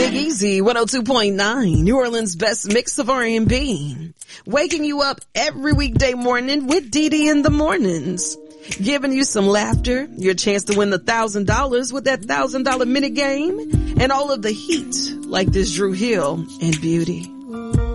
Big Easy 102.9, New Orleans' best mix of R&B. Waking you up every weekday morning with Dee Dee in the mornings. Giving you some laughter, your chance to win the $1,000 with that $1,000 minute game, and all of the heat like this Drew Hill and Beauty.